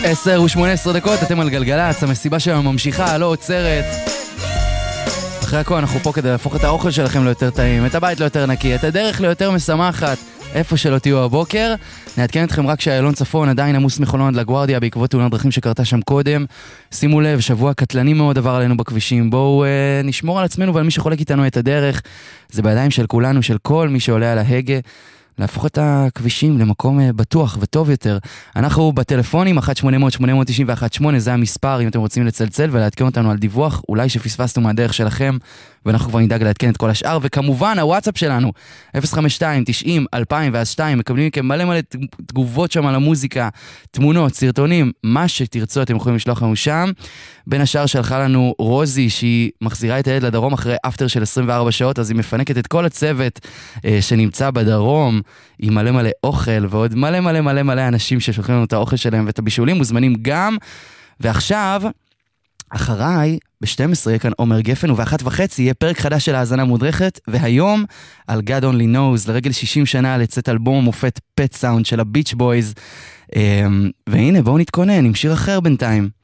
10:18, אתם על גלגלצ, המסיבה שלנו ממשיכה, לא עוצרת. אחרי הכל אנחנו פה כדי להפוך את האוכל שלכם ליותר טעים, את הבית ליותר נקי, את הדרך ליותר משמחת, איפה שלא תהיו הבוקר. נעדכן אתכם רק שהאיילון צפון עדיין עמוס מחולון עד לגוארדיה בעקבות תאונת דרכים שקרתה שם קודם. שימו לב, שבוע קטלני מאוד עבר עלינו בכבישים. בואו נשמור על עצמנו ועל מי שחולק איתנו את הדרך. זה בידיים של כולנו, של כל מי שעולה על ההגה, להפוך את הכבישים למקום בטוח וטוב יותר. אנחנו בטלפונים 1-800-891-8, זה המספר אם אתם רוצים לצלצל ולעדכן אותנו על דיווח, אולי שפספסנו מהדרך שלכם, ואנחנו כבר נדאג לעדכן את כל השאר. וכמובן הוואטסאפ שלנו 052-90-2002, מקבלים מכם מלא תגובות שם על המוזיקה, תמונות, סרטונים, מה שתרצו אתם יכולים לשלוח לנו שם. בין השאר שלחה לנו רוזי שהיא מחזירה את הילד לדרום אחרי אפטר של 24 שעות, אז היא מפנקת את כל הצוות שנמצא בדרום עם מלא מלא אוכל, ועוד מלא מלא מלא מלא אנשים ששולחים לנו את האוכל שלהם ואת הבישולים, מוזמנים גם. ועכשיו אחריי ב-12 יהיה כאן עומר גפן, וב-1:30 יהיה פרק חדש של האזנה מודרכת, והיום על God Only Knows, לרגל 60 שנה לצאת אלבום המופת פט סאונד של הביץ' בויז. והנה בואו נתכונן עם שיר אחר בינתיים.